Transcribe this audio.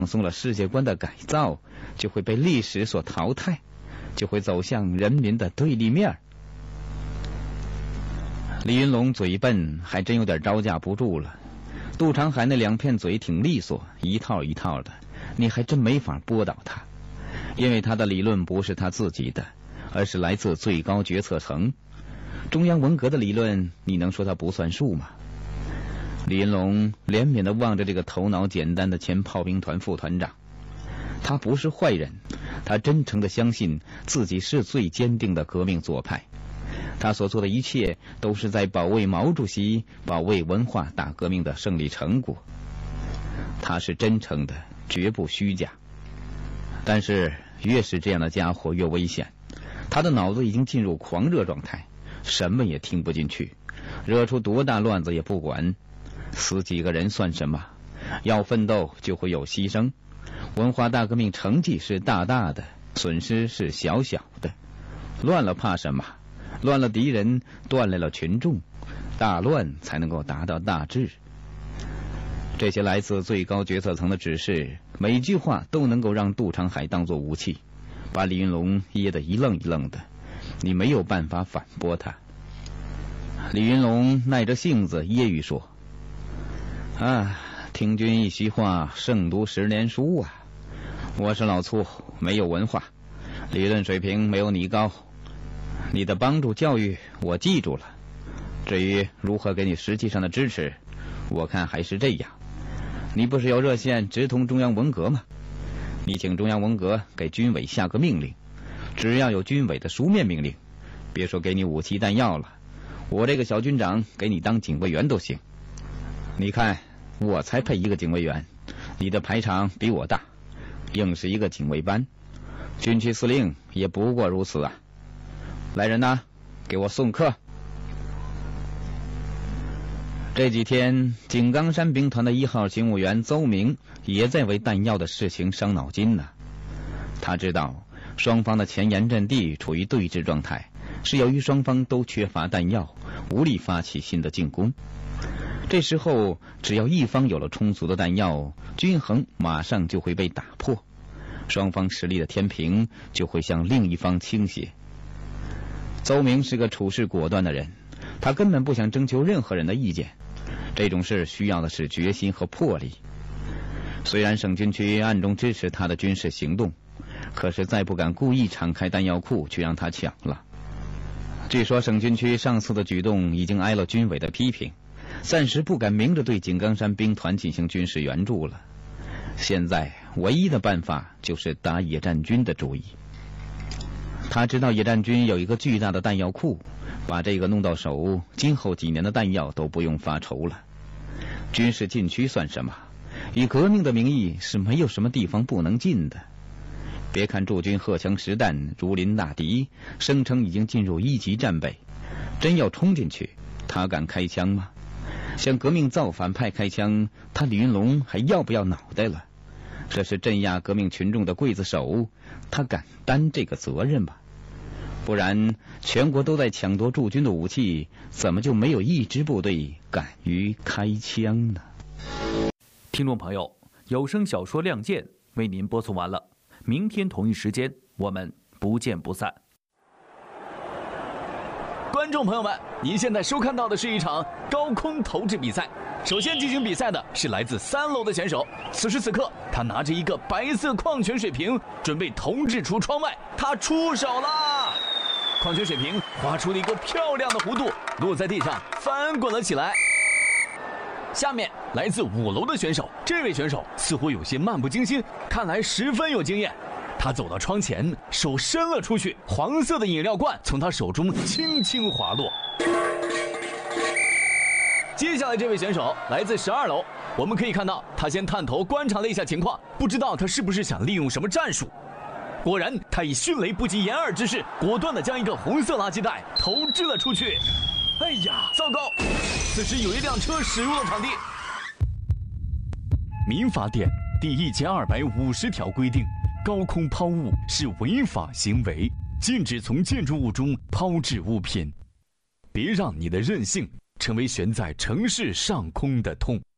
送了世界观的改造，就会被历史所淘汰，就会走向人民的对立面。李云龙嘴笨，还真有点招架不住了。杜长海那两片嘴挺利索，一套一套的，你还真没法拨倒他，因为他的理论不是他自己的，而是来自最高决策层。中央文革的理论，你能说他不算数吗？李云龙怜悯地望着这个头脑简单的前炮兵团副团长，他不是坏人，他真诚地相信自己是最坚定的革命左派，他所做的一切都是在保卫毛主席、保卫文化大革命的胜利成果。他是真诚的，绝不虚假。但是越是这样的家伙越危险，他的脑子已经进入狂热状态，什么也听不进去，惹出多大乱子也不管。死几个人算什么？要奋斗就会有牺牲。文化大革命成绩是大大的，损失是小小的。乱了怕什么？乱了敌人，锻炼了群众，大乱才能够达到大治。这些来自最高决策层的指示，每句话都能够让杜长海当作武器，把李云龙噎得一愣一愣的，你没有办法反驳他。李云龙耐着性子揶揄说：听君一席话，胜读10年书啊！我是老粗，没有文化，理论水平没有你高。你的帮助教育我记住了，至于如何给你实际上的支持，我看还是这样。你不是有热线直通中央文革吗？你请中央文革给军委下个命令，只要有军委的书面命令，别说给你武器弹药了，我这个小军长给你当警卫员都行。你看我才配一个警卫员，你的排场比我大，硬是一个警卫班，军区司令也不过如此啊！来人呐，给我送客。这几天，井冈山兵团的1号警务员邹明也在为弹药的事情伤脑筋呢。他知道双方的前沿阵地处于对峙状态，是由于双方都缺乏弹药，无力发起新的进攻。这时候，只要一方有了充足的弹药，均衡马上就会被打破，双方实力的天平就会向另一方倾斜。邹明是个处事果断的人，他根本不想征求任何人的意见，这种事需要的是决心和魄力。虽然省军区暗中支持他的军事行动，可是再不敢故意敞开弹药库去让他抢了。据说省军区上次的举动已经挨了军委的批评，暂时不敢明着对井冈山兵团进行军事援助了。现在唯一的办法就是打野战军的主意。他知道野战军有一个巨大的弹药库，把这个弄到手，今后几年的弹药都不用发愁了。军事禁区算什么？以革命的名义是没有什么地方不能进的。别看驻军荷枪实弹，如临大敌，声称已经进入1级战备，真要冲进去，他敢开枪吗？向革命造反派开枪，他李云龙还要不要脑袋了？这是镇压革命群众的刽子手，他敢担这个责任吗？不然全国都在抢夺驻军的武器，怎么就没有一支部队敢于开枪呢？ 听众朋友，有声小说《亮剑》为您播送完了，明天同一时间我们不见不散。 观众朋友们，您现在收看到的是一场高空投掷比赛。首先进行比赛的是来自3楼的选手，此时此刻他拿着一个白色矿泉水瓶，准备投掷出窗外，他出手了，矿泉水瓶划出了一个漂亮的弧度，落在地上翻滚了起来。下面来自5楼的选手，这位选手似乎有些漫不经心，看来十分有经验。他走到窗前，手伸了出去，黄色的饮料罐从他手中轻轻滑落。接下来这位选手来自12楼，我们可以看到他先探头观察了一下情况，不知道他是不是想利用什么战术。果然，他以迅雷不及掩耳之势，果断地将一个红色垃圾袋投掷了出去。哎呀，糟糕！此时有一辆车驶入了场地。民法典第1250条规定，高空抛物是违法行为，禁止从建筑物中抛掷物品。别让你的任性成为悬在城市上空的痛。